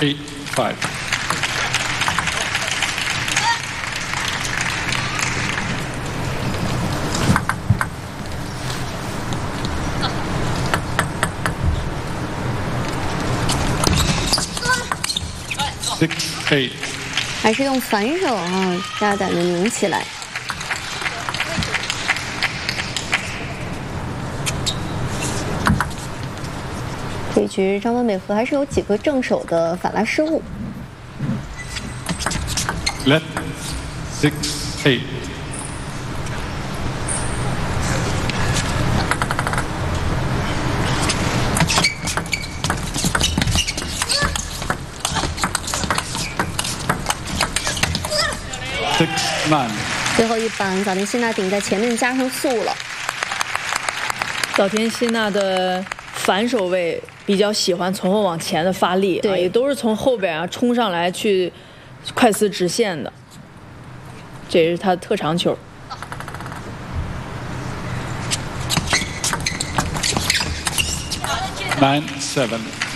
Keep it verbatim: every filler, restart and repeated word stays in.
eight five. Six eight. 还是用反手啊，大胆的拧起来。这局张本美和还是有几个正手的反拉失误。 Left six eight. Six nine. 最后一板，早田希娜顶在前面加上速了。 早田希娜的反手位比较喜欢从后往前的发力，啊，也都是从后边啊冲上来去快似直线的，这也是他的特长球。 Nine seven.